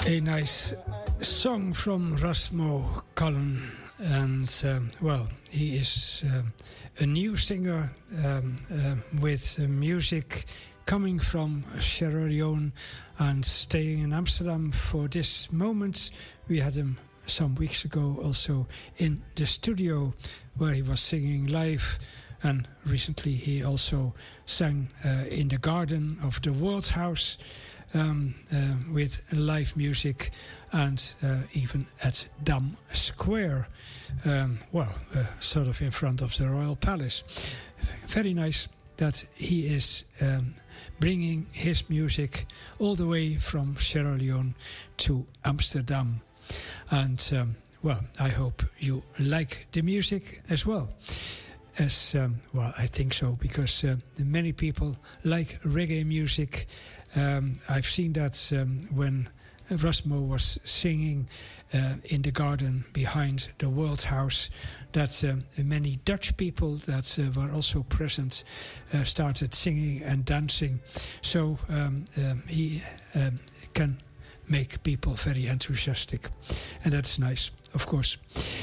A nice song from Rasmo Cullen, and well, he is a new singer with music coming from Sierra Leone and staying in Amsterdam for this moment. We had him some weeks ago also in the studio where he was singing live, and recently he also sang in the garden of the World House with live music, and even at Dam Square, sort of in front of the Royal Palace. Very nice that he is bringing his music all the way from Sierra Leone to Amsterdam. And I hope you like the music as well. I think so, because many people like reggae music. I've seen that when Rasmo was singing in the garden behind the World House, that many Dutch people that were also present started singing and dancing. So he can make people very enthusiastic, and that's nice, of course.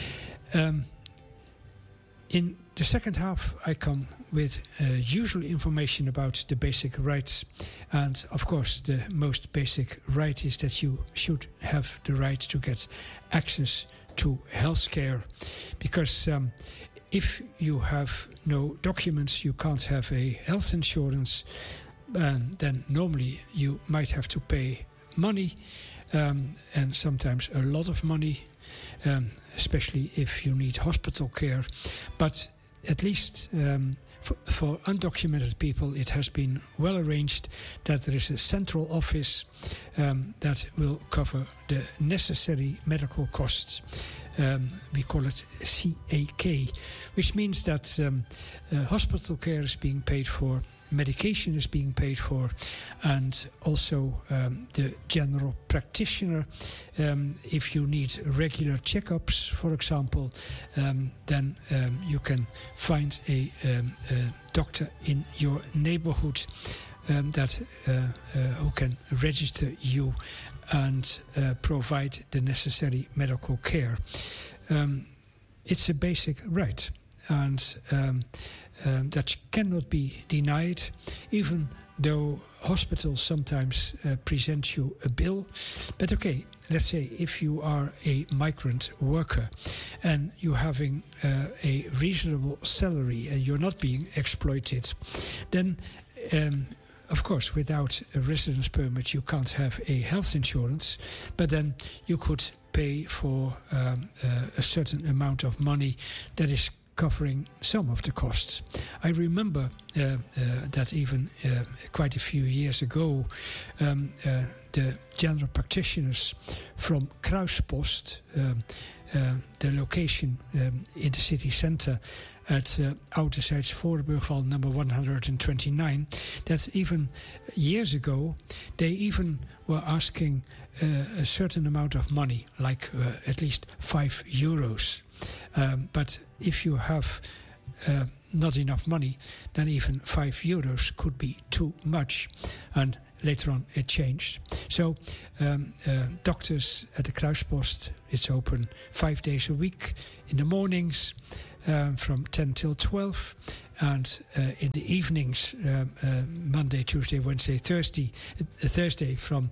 In the second half, I come with usual information about the basic rights. And of course, the most basic right is that you should have the right to get access to healthcare. Because if you have no documents, you can't have a health insurance, then normally you might have to pay money, and sometimes a lot of money, especially if you need hospital care. But at least for undocumented people, it has been well arranged that there is a central office that will cover the necessary medical costs. We call it CAK, which means that hospital care is being paid for, medication is being paid for, and also the general practitioner. If you need regular checkups, for example, then you can find a doctor in your neighborhood that who can register you and provide the necessary medical care. It's a basic right, and that cannot be denied, even though hospitals sometimes present you a bill. But okay, let's say if you are a migrant worker and you're having a reasonable salary and you're not being exploited, then of course, without a residence permit, you can't have a health insurance, but then you could pay for a certain amount of money that is covering some of the costs. I remember that even quite a few years ago, the general practitioners from Kruispost, the location in the city centre at Ouderzijds Voorburgwal number 129, that even years ago they even were asking a certain amount of money, like at least €5. But if you have not enough money, then even €5 could be too much. And later on it changed. So doctors at the Kruispost, it's open 5 days a week in the mornings, from 10 till 12, and in the evenings, Monday, Tuesday, Wednesday, Thursday from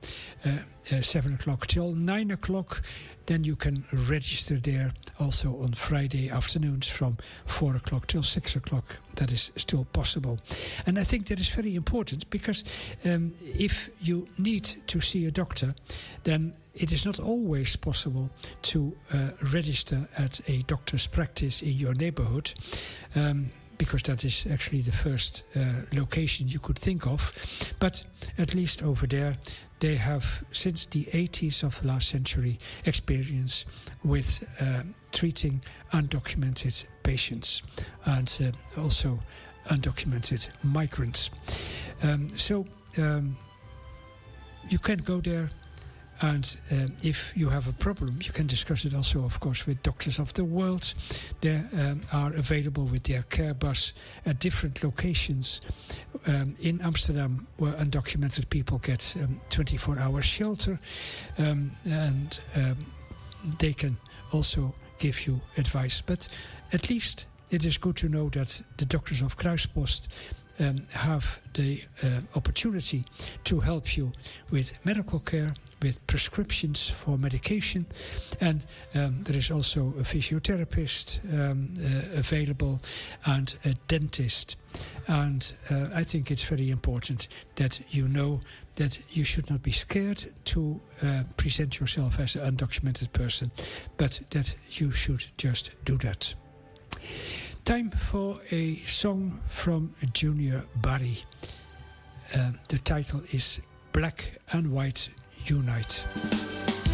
7 o'clock till 9 o'clock. Then you can register there also on Friday afternoons from 4 o'clock till 6 o'clock. That is still possible. And I think that is very important, because if you need to see a doctor, then it is not always possible to register at a doctor's practice in your neighborhood, because that is actually the first location you could think of. But at least over there, they have, since the 80s of the last century, experience with treating undocumented patients and also undocumented migrants. So you can go there And if you have a problem, you can discuss it also, of course, with Doctors of the World. They are available with their care bus at different locations in Amsterdam, where undocumented people get 24-hour shelter, and they can also give you advice. But at least it is good to know that the Doctors of Kruispost have the opportunity to help you with medical care, with prescriptions for medication, and there is also a physiotherapist available and a dentist. And I think it's very important that you know that you should not be scared to present yourself as an undocumented person, but that you should just do that. Time for a song from Junior Barry. The title is Black and White Unite.